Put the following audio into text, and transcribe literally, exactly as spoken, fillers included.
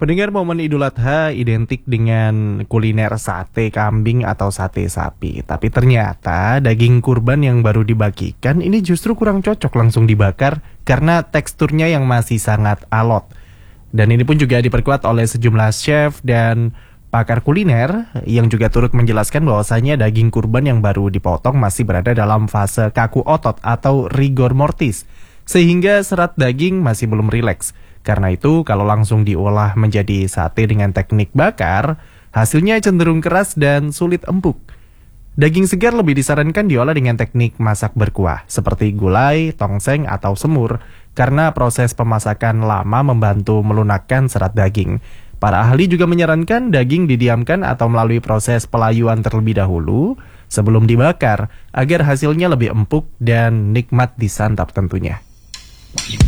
Pendengar, momen Idul Adha identik dengan kuliner sate kambing atau sate sapi. Tapi ternyata daging kurban yang baru dibagikan ini justru kurang cocok langsung dibakar karena teksturnya yang masih sangat alot. Dan ini pun juga diperkuat oleh sejumlah chef dan pakar kuliner yang juga turut menjelaskan bahwasanya daging kurban yang baru dipotong masih berada dalam fase kaku otot atau rigor mortis, sehingga serat daging masih belum rileks. Karena itu, kalau langsung diolah menjadi sate dengan teknik bakar, hasilnya cenderung keras dan sulit empuk. Daging segar lebih disarankan diolah dengan teknik masak berkuah, seperti gulai, tongseng, atau semur, karena proses pemasakan lama membantu melunakkan serat daging. Para ahli juga menyarankan daging didiamkan atau melalui proses pelayuan terlebih dahulu sebelum dibakar, agar hasilnya lebih empuk dan nikmat disantap tentunya.